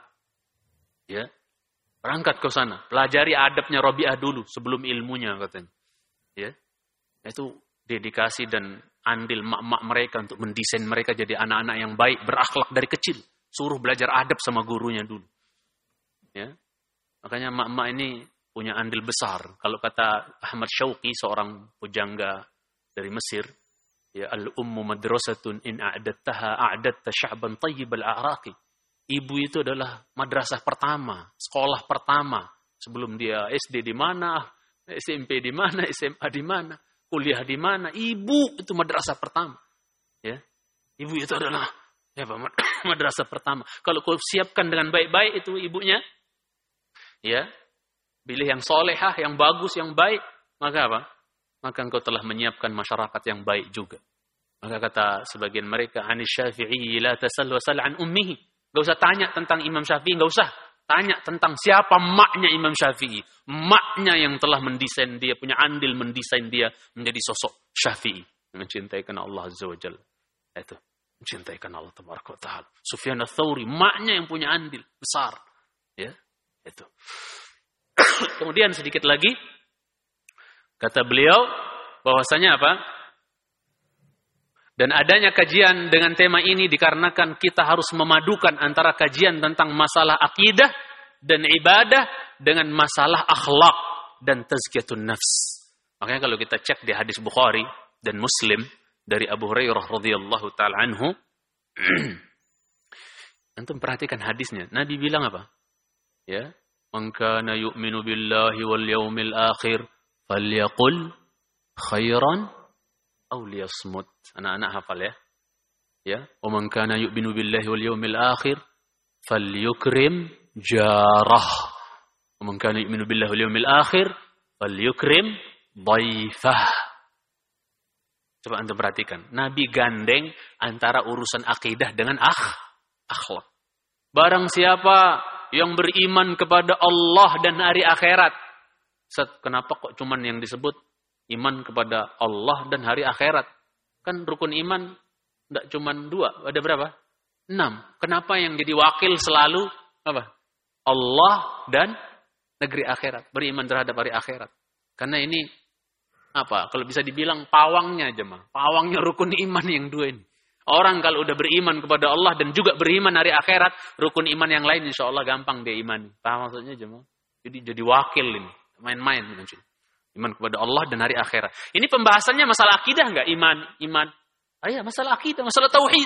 Ya. Berangkat ke sana. Pelajari adabnya Rabi'ah dulu sebelum ilmunya katanya. Ya. Itu dedikasi dan andil mak-mak mereka untuk mendesain mereka jadi anak-anak yang baik, berakhlak dari kecil. Suruh belajar adab sama gurunya dulu. Ya. Makanya mak-mak ini punya andil besar. Kalau kata Ahmad Syauqi, seorang pujangga dari Mesir, ya, al-ummu madrasatun in a'adattaha a'adatta sya'ban tayyibal a'raqi. Ibu itu adalah madrasah pertama, sekolah pertama. Sebelum dia S D di mana, S M P di mana, S M A di mana, kuliah di mana. Ibu itu madrasah pertama. Ya. Ibu itu adalah ya, madrasah pertama. Kalau kau siapkan dengan baik-baik itu ibunya, ya, pilih yang solehah, yang bagus, yang baik, maka apa? Maka engkau telah menyiapkan masyarakat yang baik juga. Maka kata sebagian mereka, Anis Syafi'i la tasal wa sal an ummihi. Gak usah tanya tentang Imam Syafi'i, gak usah tanya tentang siapa maknya Imam Syafi'i. Maknya yang telah mendesain dia, punya andil mendesain dia menjadi sosok Syafi'i. Mencintai karena Allah Azza wa Jalla. Itu, mencintai karena Allah Tabaraka wa Ta'ala. Sufyan ats-Tsauri, maknya yang punya andil besar. Ya, itu. Kemudian sedikit lagi, kata beliau, bahwasanya apa? Dan adanya kajian dengan tema ini dikarenakan kita harus memadukan antara kajian tentang masalah akidah dan ibadah dengan masalah akhlak dan tazkiyatun nafs. Makanya kalau kita cek di hadis Bukhari dan Muslim dari Abu Hurairah radhiyallahu taala anhu, antum perhatikan hadisnya. Nabi bilang apa? Ya, man kana yu'minu billahi wal yawmil akhir falyaqul khairan aw liyasmut. Anak-anak hafal ya. Ya, wa man kana yu'minu billahi wal yawmil akhir falyukrim jarah. Wa man kana yu'minu billahi wal yawmil akhir falyukrim dhaifah. Coba antum perhatikan. Nabi gandeng antara urusan akidah dengan akh, akhlak. Barang siapa yang beriman kepada Allah dan hari akhirat. Set, kenapa kok cuman yang disebut iman kepada Allah dan hari akhirat? Kan rukun iman tidak cuman dua, ada berapa? Enam. Kenapa yang jadi wakil selalu apa? Allah dan negeri akhirat. Beriman terhadap hari akhirat. Karena ini apa? Kalau bisa dibilang pawangnya aja mah. Pawangnya rukun iman yang dua ini. Orang kalau udah beriman kepada Allah dan juga beriman hari akhirat, rukun iman yang lain insya Allah gampang dia imani. Paham maksudnya jemaah? Jadi jadi wakil ini. Main-main. Iman kepada Allah dan hari akhirat. Ini pembahasannya masalah akidah enggak? Iman. Iman. Ah ya, masalah akidah, masalah tauhid.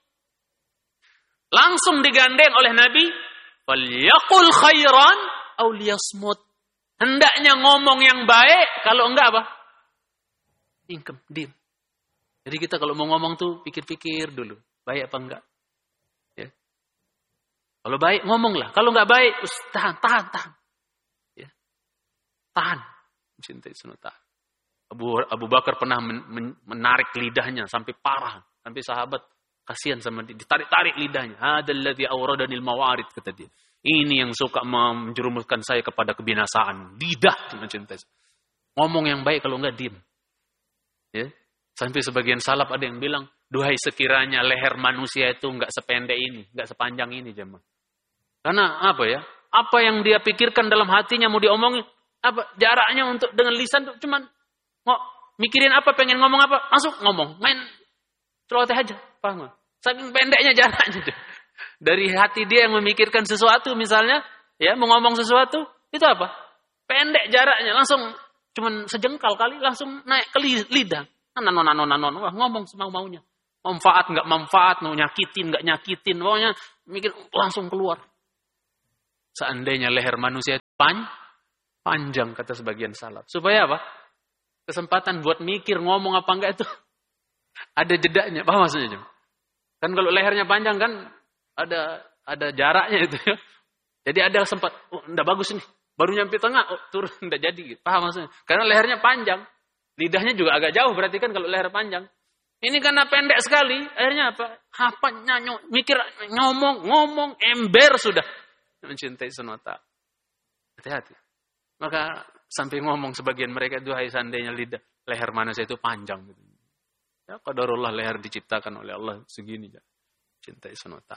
Langsung digandeng oleh Nabi. Falyaqul khairan aw liyasmut. Hendaknya ngomong yang baik, kalau enggak apa? Ingkem, diam. Jadi kita kalau mau ngomong tuh pikir-pikir dulu. Baik apa enggak? Ya. Kalau baik ngomonglah. Kalau enggak baik, tahan, tahan, tahan. Ya. Tahan. Mencintai sunnah. Abu, Abu Bakar pernah men, men, menarik lidahnya sampai parah. Sampai sahabat kasihan sama dia. Ditarik-tarik lidahnya. Hadzal ladzi awradanil mawarid, kata dia. Ini yang suka menjerumuskan saya kepada kebinasaan. Lidah mencintai. Ngomong yang baik, kalau enggak diam. Ya. Sampai sebagian salaf ada yang bilang, duhai sekiranya leher manusia itu enggak sependek ini, enggak sepanjang ini jemaah. Karena apa ya? Apa yang dia pikirkan dalam hatinya mau diomongin, apa jaraknya untuk dengan lisan tuh cuman mau mikirin apa, pengen ngomong apa, langsung ngomong, main celoteh aja, paham gak? Saking pendeknya jaraknya. Dari hati dia yang memikirkan sesuatu misalnya, ya mau ngomong sesuatu, itu apa? Pendek jaraknya, langsung cuman sejengkal kali langsung naik ke lidah. Nanon nanon nanon, wah ngomong semau-maunya. Manfaat enggak manfaat, mau nyakitin enggak nyakitin, pokoknya mikir langsung keluar. seandainya leher manusia itu pan, panjang, kata sebagian salaf. Supaya apa? Kesempatan buat mikir, ngomong apa enggak itu ada jedanya. Paham maksudnya? Kan kalau lehernya panjang kan ada ada jaraknya itu ya. Jadi ada sempat, oh enggak bagus nih. Baru nyampe tengah, oh turun, enggak jadi. Paham maksudnya? Karena lehernya panjang. Lidahnya juga agak jauh, berarti kan kalau leher panjang. Ini karena pendek sekali, akhirnya apa? Hapanya mikir, ngomong, ngomong, ember sudah. Mencintai sunata. Hati-hati. Maka sampai ngomong sebagian mereka itu, hai seandainya lidah, leher manusia itu panjang. Ya, qadarullah leher diciptakan oleh Allah segini. Ya. Cintai sunata.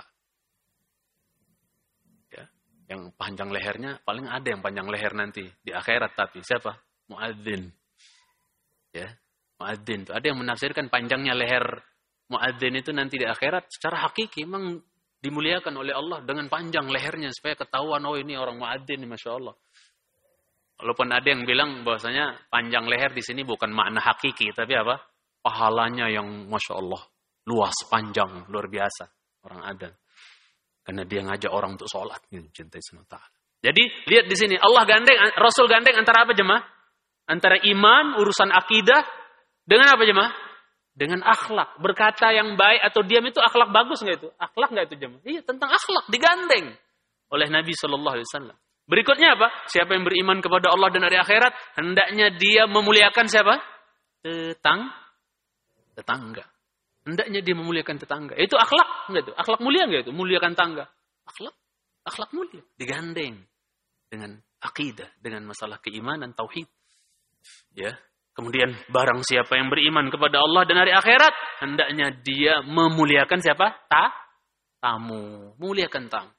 Ya. Yang panjang lehernya, paling ada yang panjang leher nanti. Di akhirat tapi, siapa? Muadzin. Ya. Muadzin itu ada yang menafsirkan panjangnya leher muadzin itu nanti di akhirat secara hakiki memang dimuliakan oleh Allah dengan panjang lehernya supaya ketahuan oh ini orang muadzin, masya Allah. Walaupun ada yang bilang bahwasanya panjang leher di sini bukan makna hakiki tapi apa? Pahalanya yang masya Allah luas, panjang, luar biasa orang ada. Karena dia ngajak orang untuk sholat, cintai sunata. Jadi lihat di sini Allah gandeng, Rasul gandeng antara apa jemaah? Antara iman, urusan akidah. Dengan apa jemaah? Dengan akhlak. Berkata yang baik atau diam itu akhlak bagus nggak itu? Akhlak nggak itu jemaah? Iya, tentang akhlak digandeng oleh Nabi Shallallahu Alaihi Wasallam. Berikutnya apa? Siapa yang beriman kepada Allah dan hari akhirat, hendaknya dia memuliakan siapa? Tetang, tetangga. Hendaknya dia memuliakan tetangga. Itu akhlak nggak itu? Akhlak mulia nggak itu? Muliakan tangga. Akhlak, akhlak mulia. Digandeng dengan akidah, dengan masalah keimanan, tauhid. Ya. Kemudian barang siapa yang beriman kepada Allah dan hari akhirat, hendaknya dia memuliakan siapa? Ta? Tamu. Muliakan tamu.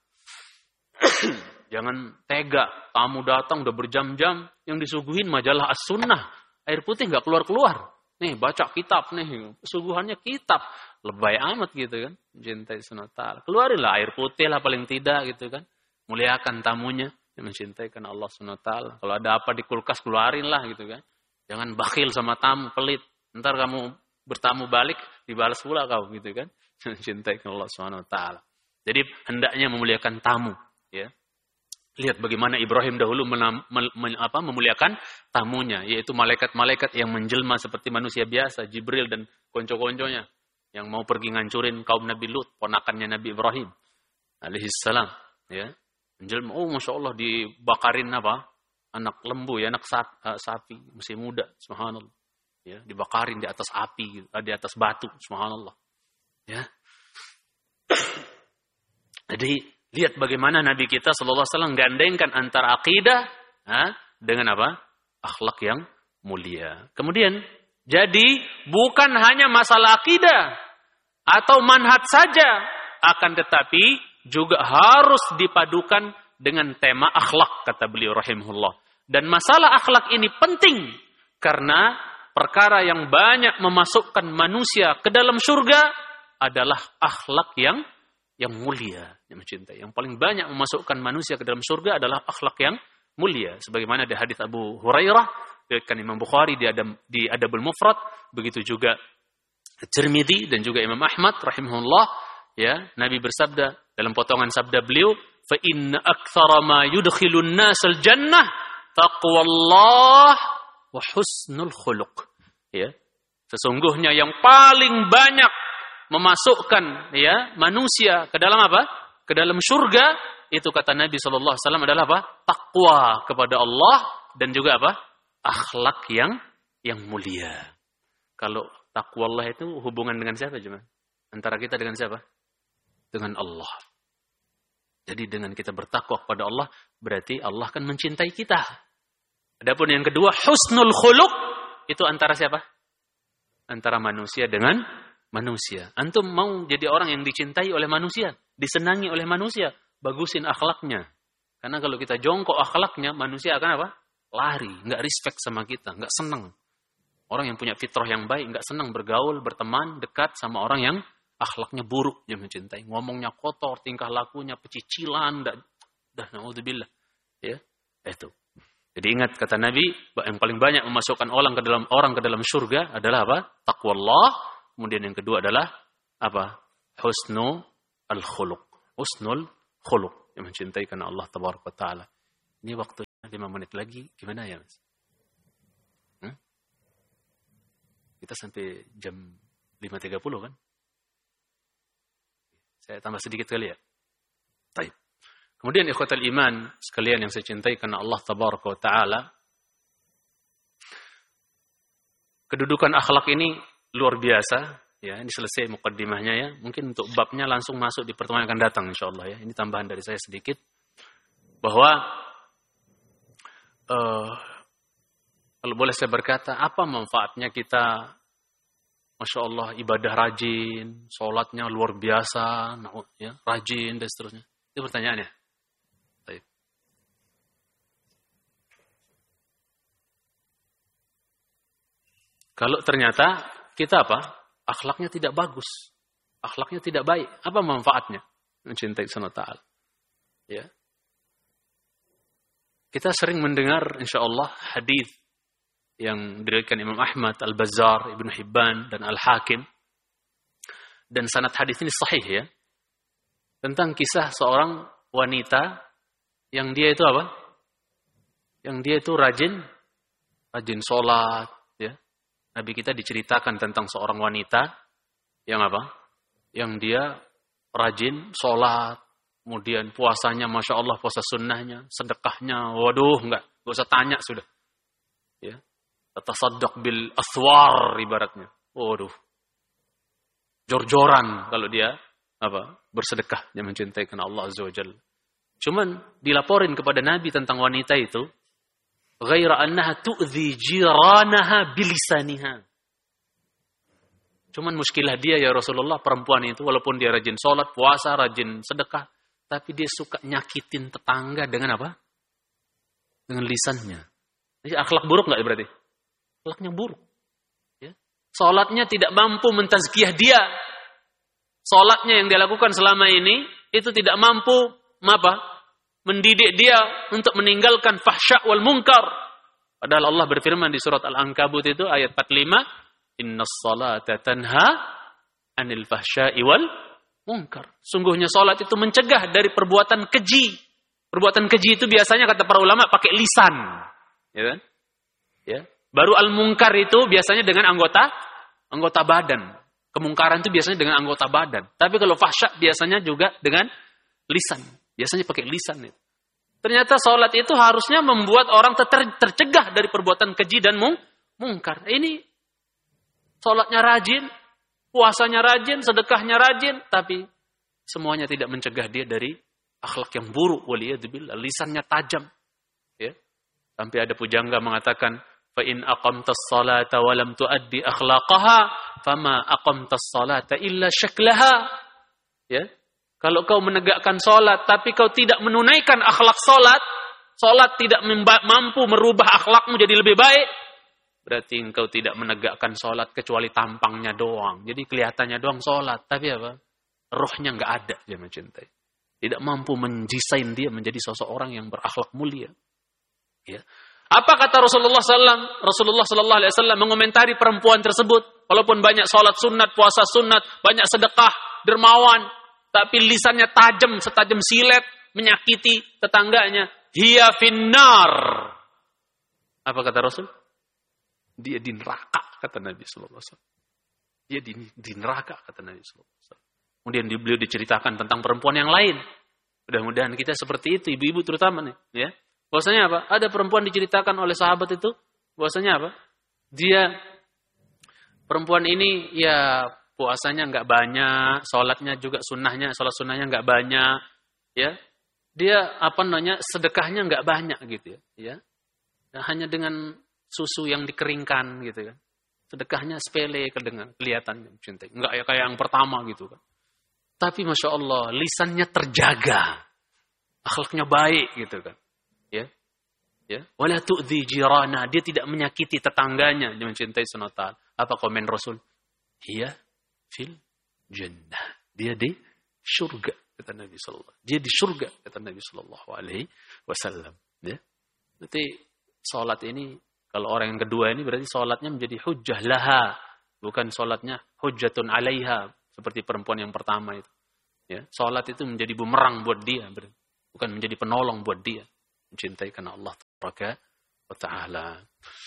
Jangan tega. Tamu datang udah berjam-jam, yang disuguhin majalah As-Sunnah. Air putih nggak keluar-keluar. Nih baca kitab nih. Suguhannya kitab. Lebay amat gitu kan. Mencintai sunata. Keluarinlah air putih lah paling tidak gitu kan. Muliakan tamunya. Mencintai karena Allah sunata. Kalau ada apa di kulkas keluarinlah gitu kan. Jangan bakhil sama tamu, pelit. Ntar kamu bertamu balik, dibalas pula kau gitu kan. Cintai Allah subhanahu wa taala. Jadi hendaknya memuliakan tamu. Ya. Lihat bagaimana Ibrahim dahulu menam, mel, mel, apa, memuliakan tamunya. Yaitu malaikat-malaikat yang menjelma seperti manusia biasa. Jibril dan konco-konconya. Yang mau pergi ngancurin kaum Nabi Lut. Ponakannya Nabi Ibrahim. Alaihissalam. Ya. Menjelma, oh Masya Allah dibakarin apa? Anak lembu ya, anak sapi masih muda, subhanallah. Ya, dibakarin di atas api, di atas batu, subhanallah. Ya. Jadi lihat bagaimana Nabi kita sallallahu alaihi wasallam gandengkan antara akidah ha, dengan apa? Akhlak yang mulia. Kemudian jadi bukan hanya masalah akidah atau manhaj saja, akan tetapi juga harus dipadukan dengan tema akhlak, kata beliau rahimahullah. Dan masalah akhlak ini penting karena perkara yang banyak memasukkan manusia ke dalam surga adalah akhlak yang yang mulia, yang mencintai. Yang paling banyak memasukkan manusia ke dalam surga adalah akhlak yang mulia. Sebagaimana di hadis Abu Hurairah, diriwayatkan Imam Bukhari di Adab di Adabul Mufrad, begitu juga Tirmidzi dan juga Imam Ahmad rahimahullah, ya, Nabi bersabda dalam potongan sabda beliau, "Fa inna aktsara ma yudkhilun nasal jannah taqwallah wa husnul khuluq." Ya. Sesungguhnya yang paling banyak memasukkan ya manusia ke dalam apa? Ke dalam surga, itu kata Nabi sallallahu alaihi wasallam adalah apa? Takwa kepada Allah dan juga apa? Akhlak yang yang mulia. Kalau taqwallah itu hubungan dengan siapa jemaah? Antara kita dengan siapa? Dengan Allah. Jadi dengan kita bertakwa kepada Allah, berarti Allah akan mencintai kita. Adapun yang kedua, husnul khuluq, itu antara siapa? Antara manusia dengan manusia. Antum mau jadi orang yang dicintai oleh manusia, disenangi oleh manusia, bagusin akhlaknya. Karena kalau kita jongkok akhlaknya, manusia akan apa? Lari, nggak respect sama kita, nggak senang. Orang yang punya fitrah yang baik, nggak senang bergaul, berteman, dekat sama orang yang akhlaknya buruk, yang mencintai. Ngomongnya kotor, tingkah lakunya pecicilan, dah, dah naudzubillah. Ya, itu. Jadi ingat kata Nabi, yang paling banyak memasukkan orang ke dalam orang ke dalam surga adalah apa? Taqwallah. Kemudian yang kedua adalah apa? Husnul al-khuluq. Husnul khuluq. yang mencintai karena Allah Tabaraka wa Ta'ala. Ini waktunya lima menit lagi, gimana ya Mas? Hmm? Kita sampai jam lima tiga puluh kan? Saya tambah sedikit kali ya. Baik. Kemudian ikhwatal iman, sekalian yang saya cintai karena Allah Tabaraka wa Ta'ala, kedudukan akhlak ini luar biasa. Ya, ini selesai mukaddimahnya ya. Mungkin untuk babnya langsung masuk di pertemuan yang akan datang insyaallah ya. Ini tambahan dari saya sedikit bahwa uh, kalau boleh saya berkata, apa manfaatnya kita Masya Allah ibadah rajin, sholatnya luar biasa, ya, rajin dan seterusnya. Itu pertanyaannya. Baik. Kalau ternyata kita apa? Akhlaknya tidak bagus, akhlaknya tidak baik, apa manfaatnya mencintai Subhanahu wa Ta'ala? Ya. Kita sering mendengar insyaallah hadis yang diriwayatkan Imam Ahmad, Al-Bazzar, Ibnu Hibban dan Al-Hakim. Dan sanad hadis ini sahih ya. Tentang kisah seorang wanita yang dia itu apa? Yang dia itu rajin rajin sholat ya. Nabi kita diceritakan tentang seorang wanita yang apa? Yang dia rajin sholat, kemudian puasanya Masya Allah, puasa sunnahnya, sedekahnya, waduh enggak, enggak usah tanya sudah. Ya. Tasaddaq bil aswar ibaratnya. Waduh. Jor-joran kalau dia apa? Bersedekah, dia mencintai karena Allah Azza wa Jalla. Cuman dilaporin kepada Nabi tentang wanita itu, ghaira annaha tu'dhi jiranaha bilisaniha. Cuman muskilah dia ya Rasulullah, perempuan itu walaupun dia rajin sholat, puasa, rajin sedekah, tapi dia suka nyakitin tetangga dengan apa? Dengan lisannya. Jadi akhlak buruk enggak berarti? Akhlaknya buruk. Ya. Sholatnya tidak mampu mentazkiyah dia. Sholatnya yang dia lakukan selama ini, itu tidak mampu apa? Mendidik dia untuk meninggalkan fahsya wal munkar. Padahal Allah berfirman di surat Al-Ankabut itu ayat empat puluh lima, Innas salata tanha anil fahsya'i wal munkar. Sungguhnya sholat itu mencegah dari perbuatan keji. Perbuatan keji itu biasanya kata para ulama pakai lisan. Ya kan? Ya. Baru al-munkar itu biasanya dengan anggota anggota badan. Kemungkaran itu biasanya dengan anggota badan. Tapi kalau fahsya biasanya juga dengan lisan. Biasanya pakai lisan itu. Ternyata sholat itu harusnya membuat orang ter tercegah dari perbuatan keji dan mung mungkar. Ini sholatnya rajin, puasanya rajin, sedekahnya rajin, tapi semuanya tidak mencegah dia dari akhlak yang buruk. Waliyadzubillah, lisannya tajam. Ya. Sampai ada pujangga mengatakan, fa in aqamtas salata wa lam tuaddi akhlaqaha fama aqamtas salata illa syaklaha. Ya. Kalau kau menegakkan salat tapi kau tidak menunaikan akhlak salat, salat tidak mampu merubah akhlakmu jadi lebih baik, berarti engkau tidak menegakkan salat kecuali tampangnya doang. Jadi kelihatannya doang salat, tapi apa? Rohnya enggak ada dia mencintai. Tidak mampu mendesain dia menjadi seseorang yang berakhlak mulia. Ya. Apa kata Rasulullah sallallahu alaihi wasallam? Rasulullah sallallahu alaihi wasallam mengomentari perempuan tersebut. Walaupun banyak sholat sunat, puasa sunat, banyak sedekah, dermawan, tapi lisannya tajam, setajam silet, menyakiti tetangganya. Hiya finnar. Apa kata Rasul? Dia di neraka, kata Nabi sallallahu alaihi wasallam. Dia di, di neraka, kata Nabi sallallahu alaihi wasallam. Kemudian beliau diceritakan tentang perempuan yang lain. Mudah-mudahan kita seperti itu, ibu-ibu terutama nih, ya. Bahwasanya apa? Ada perempuan diceritakan oleh sahabat itu, bahwasanya apa? Dia perempuan ini ya puasanya enggak banyak, sholatnya juga sunnahnya, sholat sunnahnya enggak banyak, ya. Dia apa namanya? Sedekahnya enggak banyak gitu ya, ya. Nah, hanya dengan susu yang dikeringkan gitu kan. Sedekahnya sepele kedengar, kelihatannya mencintai. Enggak ya kayak yang pertama gitu kan. Tapi Masya Allah, lisannya terjaga. Akhlaknya baik gitu kan. Ya, ya. Wala tu'dhi jirana, dia tidak menyakiti tetangganya, dia mencintai Subhanahu wa Ta'ala. Apa komen Rasul? Hiya fil jannah. Dia di surga, kata Nabi sallallahu alaihi wasallam. Dia di surga, kata Nabi sallallahu alaihi wasallam. Ya. Berarti salat ini kalau orang yang kedua ini berarti salatnya menjadi hujjah laha, bukan salatnya hujjatun alaiha seperti perempuan yang pertama itu. Ya, salat itu menjadi bumerang buat dia. bukan menjadi penolong buat dia. Mencintai karena Allah Taala wa Ta'ala.